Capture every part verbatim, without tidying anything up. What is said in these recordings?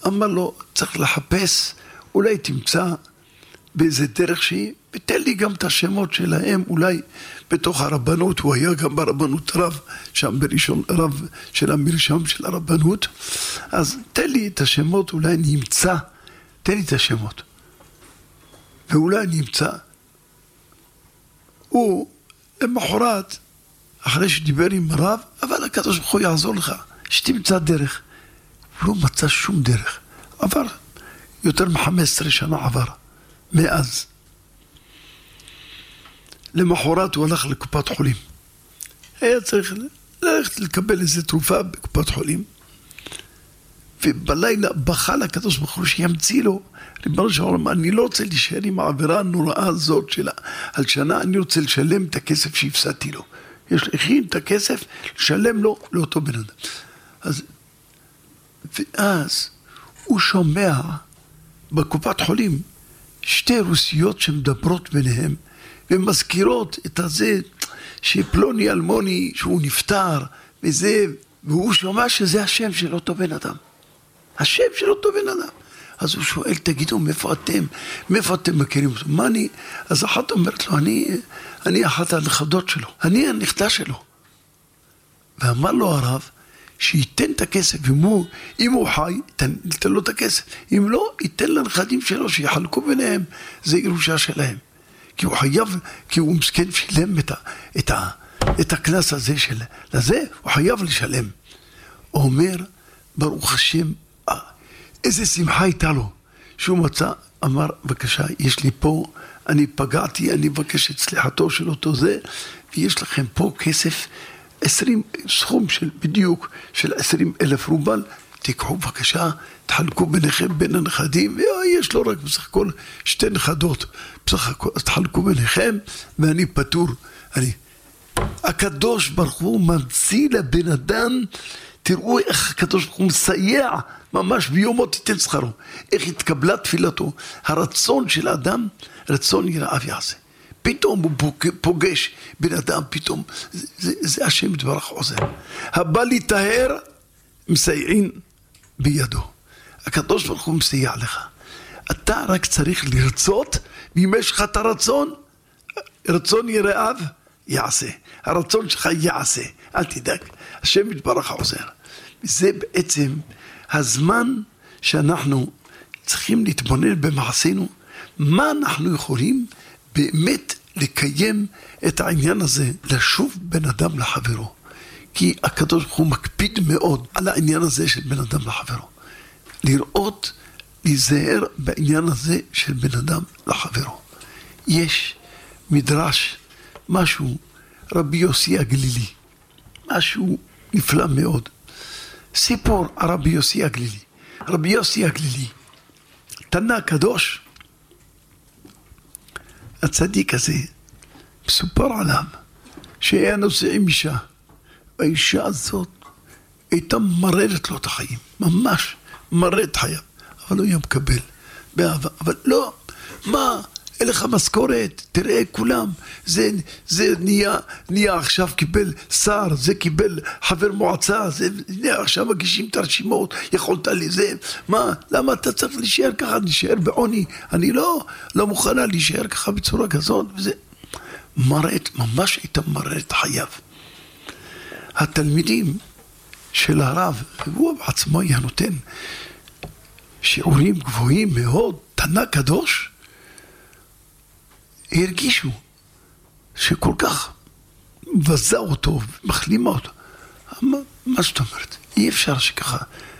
אמר לו, צריך לחפש, אולי תמצא באיזה דרך שהיא, ותן לי גם את השמות שלהם, אולי בתוך הרבנות, הוא היה גם ברבנות רב, שם בראשון רב של המרשם של הרבנות, אז תן לי את השמות, אולי נמצא, תן לי את השמות. ואולי נמצא. הוא למחרת, אחרי שדיבר עם הרב, אבל הקדוש ברוך הוא יעזור לך, שתמצא דרך. הוא לא מצא שום דרך. עבר, יותר מ-חמש עשרה שנה עבר, מאז. למחרת הוא הלך לקופת חולים. היה צריך ללכת לקבל איזו תרופה בקופת חולים. ובלילה בכה לקדוש ברוך הוא שימציא לו, ריבונו של עולם, אני לא רוצה להישאר עם העבירה הנוראה הזאת של הלשנה, אני רוצה לשלם את הכסף שהפסדתי לו. יש להכין את הכסף, לשלם לו לאותו בן אדם. אז, ואז הוא שומע בקופת חולים שתי רוסיות שמדברות ביניהם, ומזכירות את הזה שפלוני אלמוני שהוא נפטר, וזה, והוא שומע שזה השם של אותו בן אדם. השם של אותו בן אדם. אז הוא שואל, תגידו, מאיפה אתם? מאיפה אתם מכירים אותו? מה אני? אז אחת אומרת לו, אני, אני אחת הנכדות שלו. אני הנכדה שלו. ואמר לו הרב, שייתן את הכסף, אם הוא, אם הוא חי, ייתן, ייתן לו את הכסף. אם לא, ייתן לנכדים שלו, שיחלקו ביניהם. זה ירושה שלהם. כי הוא חייב, כי הוא מסכן שילם את, ה, את, ה, את הכנס הזה של, לזה, הוא חייב לשלם. הוא אומר, ברוך השם, איזה שמחה הייתה לו, שהוא מצא, אמר, בבקשה, יש לי פה, אני פגעתי, אני מבקש את סליחתו של אותו זה, ויש לכם פה כסף, עשרים, סכום של בדיוק, של עשרים אלף רובל, תיקחו בבקשה, תחלקו ביניכם בין הנכדים, ויש לו רק בסך הכל שתי נכדות, בסך הכל, אז תחלקו ביניכם, ואני פטור, אני. הקדוש ברוך הוא ממציא לבן אדם, תראו איך הקדוש ברוך הוא מסייע, ממש ביומו תיתן שכרו, איך התקבלה תפילתו, הרצון של האדם, רצון ירעב יעשה. פתאום הוא פוגש בן אדם, פתאום, זה, זה, זה השם יתברך עוזר. הבא להיטהר, מסייעין בידו. הקדוש ברוך הוא מסייע לך. אתה רק צריך לרצות, ואם יש לך את הרצון, רצון ירעב, יעשה. הרצון שלך יעשה, אל תדאג. השם יתברך עוזר. זה בעצם הזמן שאנחנו צריכים להתבונן במעשינו, מה אנחנו יכולים באמת לקיים את העניין הזה, לשוב בן אדם לחברו. כי הקדוש ברוך הוא מקפיד מאוד על העניין הזה של בן אדם לחברו. לראות, להיזהר בעניין הזה של בן אדם לחברו. יש מדרש, משהו, רבי יוסי הגלילי, משהו נפלא מאוד. סיפור הרבי יוסי הגלילי. רבי יוסי הגלילי, תנא קדוש, הצדיק הזה, מסופר עליו, שהיה נוסע עם אישה, והאישה הזאת הייתה מררת לו את החיים, ממש מררת את חייו, אבל לא היה מקבל באהבה, אבל לא, מה, אין לך משכורת, תראה כולם, זה, זה נהיה, נהיה עכשיו קיבל שר, זה קיבל חבר מועצה, זה נהיה עכשיו מגישים את הרשימות, יכולת לזה, מה, למה אתה צריך להישאר ככה, להישאר בעוני, אני לא, לא מוכנה להישאר ככה בצורה כזאת, וזה מראת, ממש הייתה מראת חייו. התלמידים של הרב, הוא בעצמו היה נותן שיעורים גבוהים מאוד, תנא קדוש, הרגישו שכל כך מבזה אותו, מחלימה אותו. מה, מה זאת אומרת? אי אפשר שככה.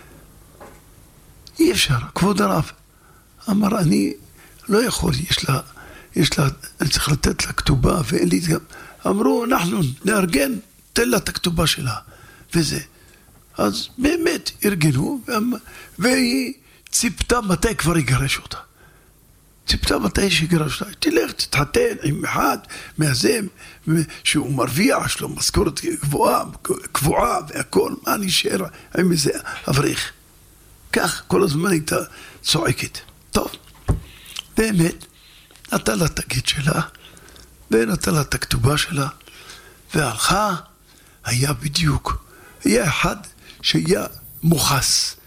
אי אפשר. כבוד הרב אמר, אני לא יכול, יש לה, יש לה, אני צריך לתת לה כתובה, ואין לי גם. אמרו, אנחנו נארגן, תן לה את הכתובה שלה. וזה. אז באמת ארגנו, והיא ציפתה מתי כבר יגרש אותה. ציפתה מתי שיגרש אותה, תלך, תתחתן עם אחד מהזם, שהוא מרוויח, יש לו משכורת גבוהה, קבועה והכל, מה נשאר עם איזה אברך. כך כל הזמן הייתה צועקת. טוב, באמת, נתן לה את הגט שלה, ונתן לה את הכתובה שלה, והלכה, היה בדיוק, היה אחד שהיה מוחס,